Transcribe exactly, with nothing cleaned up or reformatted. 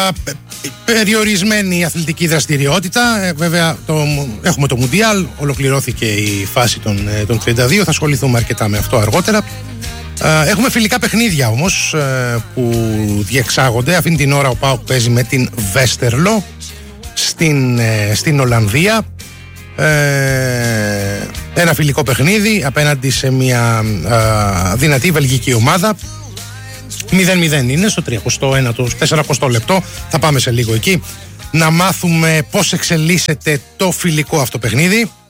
περιορισμένη αθλητική δραστηριότητα. Ε, βέβαια το, έχουμε το Μουντιάλ, ολοκληρώθηκε η φάση των, των τριάντα δύο, θα ασχοληθούμε αρκετά με αυτό αργότερα. Ε, έχουμε φιλικά παιχνίδια όμως ε, που διεξάγονται. Αυτήν την ώρα ο ΠΑΟΚ παίζει με την Βέστερλο στην, ε, στην Ολλανδία. Ε, ένα φιλικό παιχνίδι απέναντι σε μια ε, δυνατή βελγική ομάδα. μηδέν μηδέν είναι στο τριάντα ένα, το σαράντα λεπτό. Θα πάμε σε λίγο εκεί να μάθουμε πώς εξελίσσεται το φιλικό αυτό παιχνίδι.